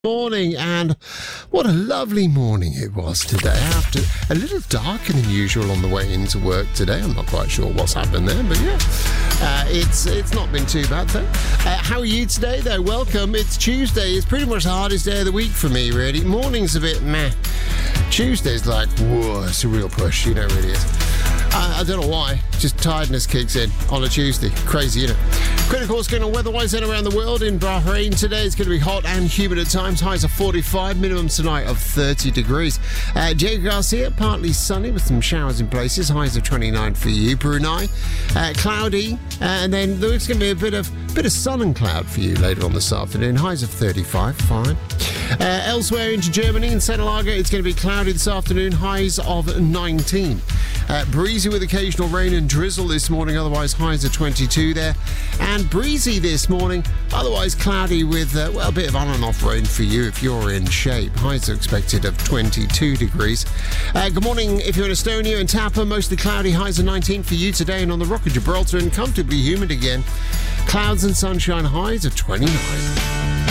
Morning, and what a lovely morning it was today. After a little darker than usual on the way into work today. I'm not quite sure what's happened there, but yeah, it's not been too bad though. How are you today though? Welcome. It's Tuesday. It's pretty much the hardest day of the week for me, really. Morning's a bit meh. Tuesday's like, whoa, it's a real push. You know, it really is. I don't know why. Just tiredness kicks in on a Tuesday. Crazy, isn't it? Critical skin on weather-wise then around the world. In Bahrain today, it's going to be hot and humid at times. Highs of 45, minimums tonight of 30 degrees. Diego Garcia, partly sunny with some showers in places. Highs of 29 for you. Brunei, cloudy, and then there's going to be a bit of sun and cloud for you later on this afternoon. Highs of 35, fine. Elsewhere into Germany, in St. Lager, it's going to be cloudy this afternoon. Highs of 19. Breezy with occasional rain and drizzle this morning, otherwise highs of 22 there. And breezy this morning, otherwise cloudy with, a bit of on and off rain for you if you're in shape. Highs are expected of 22 degrees. Good morning if you're in Estonia and Tapa, mostly cloudy, highs of 19 for you today. And on the Rock of Gibraltar, and comfortably humid again. Clouds and sunshine, highs of 29.